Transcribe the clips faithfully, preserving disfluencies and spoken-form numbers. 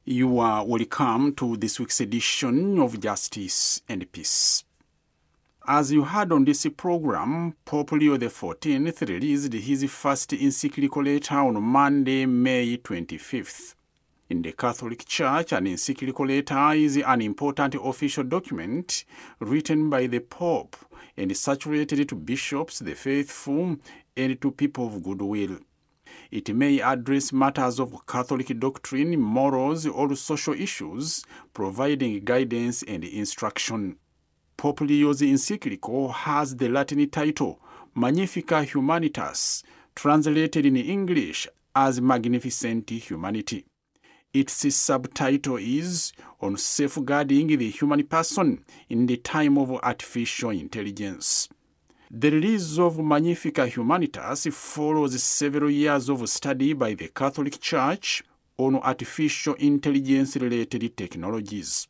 You are welcome to this week's edition of Justice and Peace. As you heard on this program, Pope Leo the fourteenth released his first encyclical letter on Monday, May twenty-fifth. In the Catholic Church, an encyclical letter is an important official document written by the Pope and circulated to bishops, the faithful, and to people of goodwill. It may address matters of Catholic doctrine, morals, or social issues, providing guidance and instruction. Pope Leo's encyclical has the Latin title Magnificat Humanitas, translated in English as Magnificent Humanity. Its subtitle is On Safeguarding the Human Person in the Time of Artificial Intelligence. The release of Magnificat Humanitas follows several years of study by the Catholic Church on artificial intelligence-related technologies.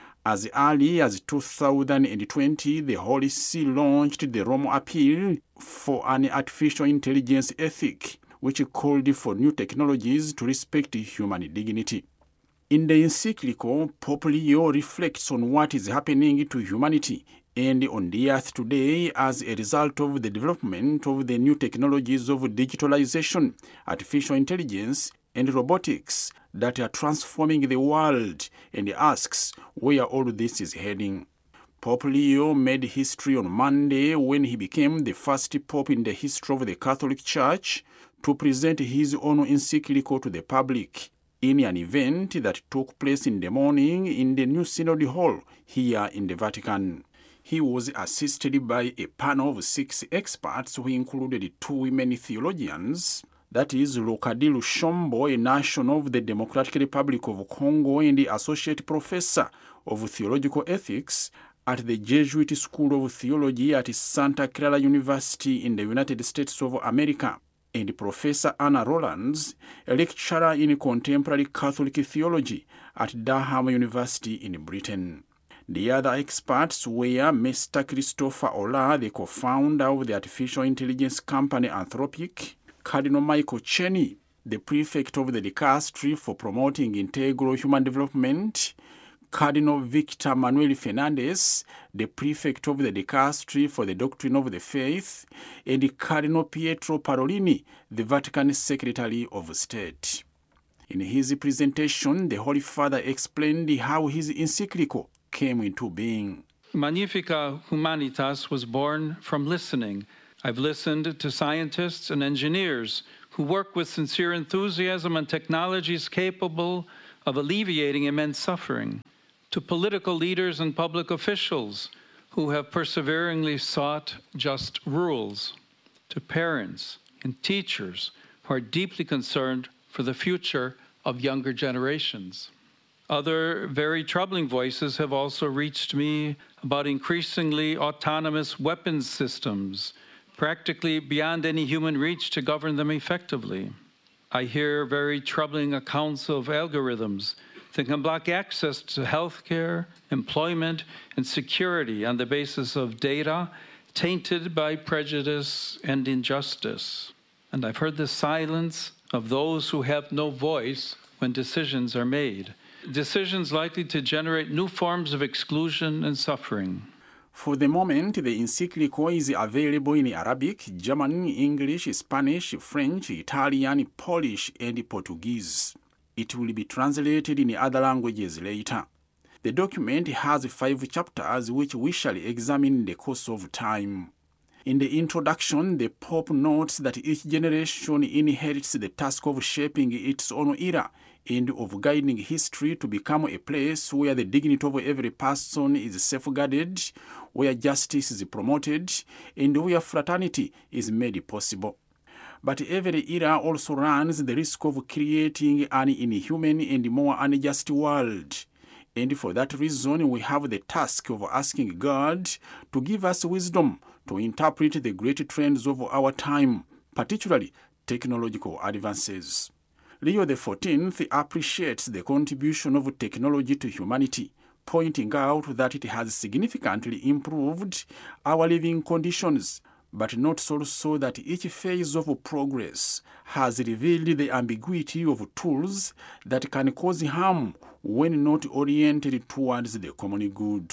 As early as two thousand twenty, the Holy See launched the Rome Appeal for an Artificial Intelligence Ethic, which called for new technologies to respect human dignity. In the encyclical, Pope Leo reflects on what is happening to humanity and on the earth today as a result of the development of the new technologies of digitalization, artificial intelligence, and robotics that are transforming the world, and asks where all this is heading. Pope Leo made history on Monday when he became the first pope in the history of the Catholic Church to present his own encyclical to the public in an event that took place in the morning in the new Synod Hall here in the Vatican. He was assisted by a panel of six experts who included two women theologians, that is, Lokadilu Shombo, a nation of the Democratic Republic of Congo and the associate professor of theological ethics at the Jesuit School of Theology at Santa Clara University in the United States of America, and Professor Anna Rollins, a lecturer in contemporary Catholic theology at Durham University in Britain. The other experts were Mister Christopher Ola, the co-founder of the artificial intelligence company Anthropic, Cardinal Michael Cheney, the prefect of the Dicastery for Promoting Integral Human Development, Cardinal Victor Manuel Fernandez, the prefect of the Dicastery for the Doctrine of the Faith, and Cardinal Pietro Parolini, the Vatican Secretary of State. In his presentation, the Holy Father explained how his encyclical came into being. Magnificat Humanitas was born from listening. I've listened to scientists and engineers who work with sincere enthusiasm on technologies capable of alleviating immense suffering, to political leaders and public officials who have perseveringly sought just rules, to parents and teachers who are deeply concerned for the future of younger generations. Other very troubling voices have also reached me about increasingly autonomous weapons systems, practically beyond any human reach to govern them effectively. I hear very troubling accounts of algorithms that can block access to healthcare, employment, and security on the basis of data tainted by prejudice and injustice. And I've heard the silence of those who have no voice when decisions are made. Decisions likely to generate new forms of exclusion and suffering. For the moment, the encyclical is available in Arabic, German, English, Spanish, French, Italian, Polish, and Portuguese. It will be translated in other languages later. The document has five chapters which we shall examine in the course of time. In the introduction, the Pope notes that each generation inherits the task of shaping its own era and of guiding history to become a place where the dignity of every person is safeguarded, where justice is promoted, and where fraternity is made possible. But every era also runs the risk of creating an inhuman and more unjust world. And for that reason, we have the task of asking God to give us wisdom to interpret the great trends of our time, particularly technological advances. Leo the fourteenth appreciates the contribution of technology to humanity, pointing out that it has significantly improved our living conditions, but notes also that each phase of progress has revealed the ambiguity of tools that can cause harm when not oriented towards the common good.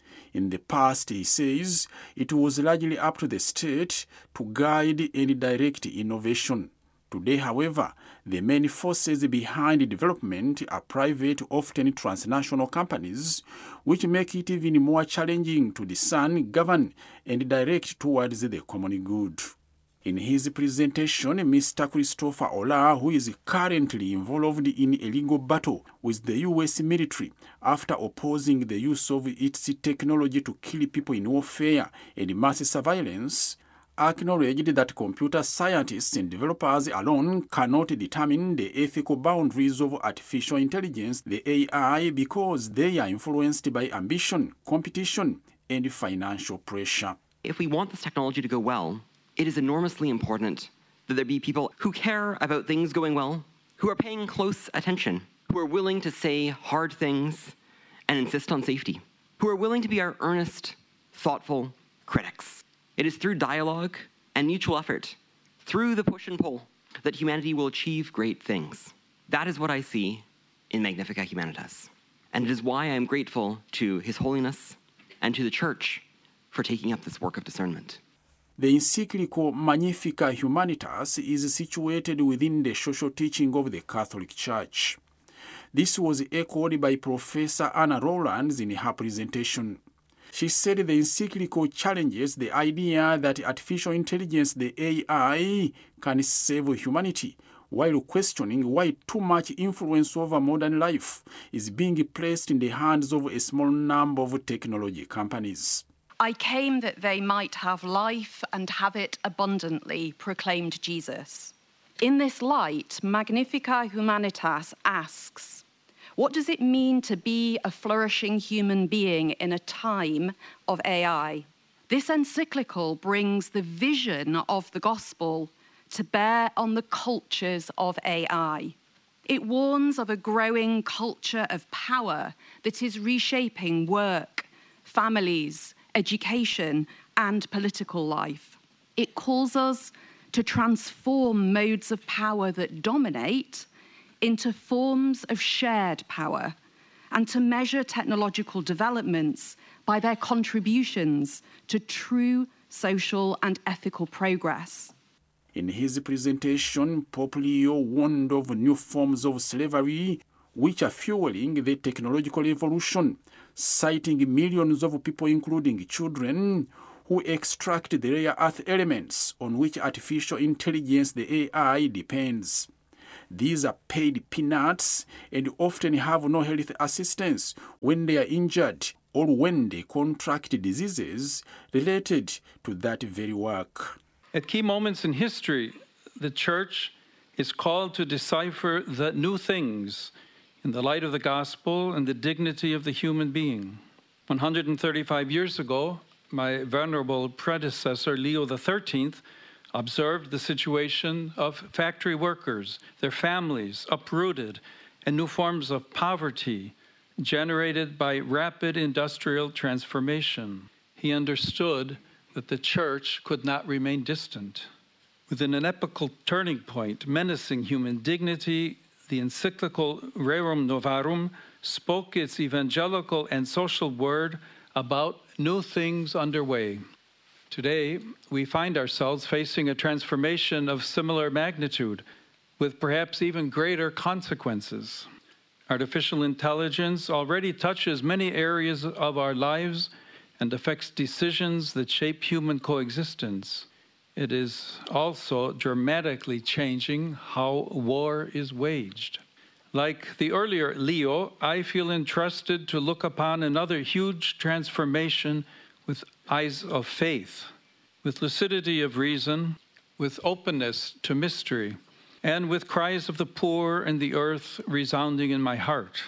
In the past, he says, it was largely up to the state to guide and direct innovation. Today, however, the main forces behind development are private, often transnational companies, which make it even more challenging to discern, govern, and direct towards the common good. In his presentation, Mister Christopher Olah, who is currently involved in a legal battle with the U S military after opposing the use of its technology to kill people in warfare and mass surveillance, acknowledged that computer scientists and developers alone cannot determine the ethical boundaries of artificial intelligence, the A I, because they are influenced by ambition, competition, and financial pressure. If we want this technology to go well, it is enormously important that there be people who care about things going well, who are paying close attention, who are willing to say hard things and insist on safety, who are willing to be our earnest, thoughtful critics. It is through dialogue and mutual effort, through the push and pull, that humanity will achieve great things. That is what I see in Magnificat Humanitas. And it is why I am grateful to His Holiness and to the Church for taking up this work of discernment. The encyclical Magnificat Humanitas is situated within the social teaching of the Catholic Church. This was echoed by Professor Anna Rowlands in her presentation. She said the encyclical challenges the idea that artificial intelligence, the A I, can save humanity, while questioning why too much influence over modern life is being placed in the hands of a small number of technology companies. I came that they might have life and have it abundantly, proclaimed Jesus. In this light, Magnificat Humanitas asks, what does it mean to be a flourishing human being in a time of A I? This encyclical brings the vision of the gospel to bear on the cultures of A I. It warns of a growing culture of power that is reshaping work, families, education, and political life. It calls us to transform modes of power that dominate into forms of shared power, and to measure technological developments by their contributions to true social and ethical progress. In his presentation, Pope Leo warned of new forms of slavery which are fueling the technological evolution, citing millions of people, including children, who extract the rare earth elements on which artificial intelligence, the A I, depends. These are paid peanuts and often have no health assistance when they are injured or when they contract diseases related to that very work. At key moments in history, the Church is called to decipher the new things in the light of the gospel and the dignity of the human being. one hundred thirty-five years ago, my venerable predecessor, Leo the thirteenth, observed the situation of factory workers, their families uprooted, and new forms of poverty generated by rapid industrial transformation. He understood that the Church could not remain distant. Within an epochal turning point menacing human dignity, the encyclical Rerum Novarum spoke its evangelical and social word about new things underway. Today, we find ourselves facing a transformation of similar magnitude, with perhaps even greater consequences. Artificial intelligence already touches many areas of our lives and affects decisions that shape human coexistence. It is also dramatically changing how war is waged. Like the earlier Leo, I feel entrusted to look upon another huge transformation with eyes of faith, with lucidity of reason, with openness to mystery, and with cries of the poor and the earth resounding in my heart.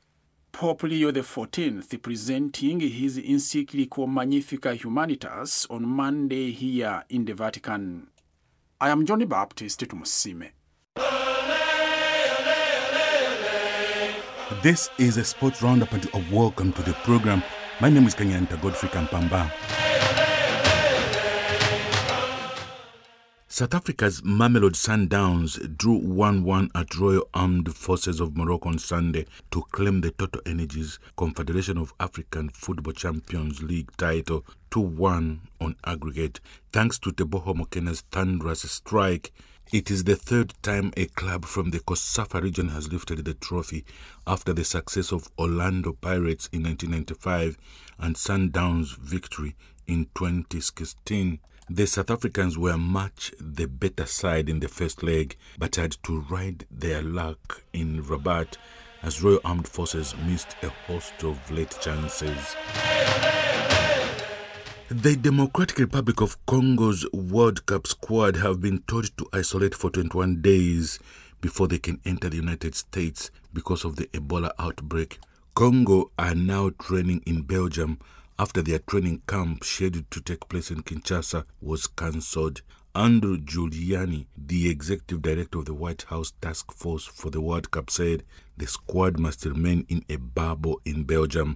Pope Leo the fourteenth presenting his encyclical Magnificat Humanitas on Monday here in the Vatican. I am Johnny Baptist Tumusime. This is a sports roundup and a welcome to the program. My name is Kanyanta Godfrey Kampamba. South Africa's Mamelodi Sundowns drew one one at Royal Armed Forces of Morocco on Sunday to claim the Total Energies Confederation of African Football Champions League title two one on aggregate. Thanks to Teboho Mokoena's thunderous strike, it is the third time a club from the COSAFA region has lifted the trophy after the success of Orlando Pirates in nineteen ninety-five and Sundowns' victory in twenty sixteen. The South Africans were much the better side in the first leg, but had to ride their luck in Rabat as Royal Armed Forces missed a host of late chances. The Democratic Republic of Congo's World Cup squad have been told to isolate for twenty-one days before they can enter the United States because of the Ebola outbreak. Congo are now training in Belgium after their training camp scheduled to take place in Kinshasa was cancelled. Andrew Giuliani, the executive director of the White House Task Force for the World Cup, said the squad must remain in a bubble in Belgium